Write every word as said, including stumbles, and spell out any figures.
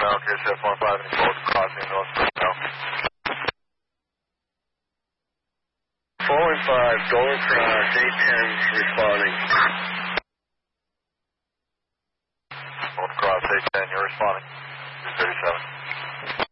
now, K C F one five, and both crossing North Personnel. four one five, Gold Cross, eight ten, responding. Gold Cross, eight ten, you're responding. two thirty-seven.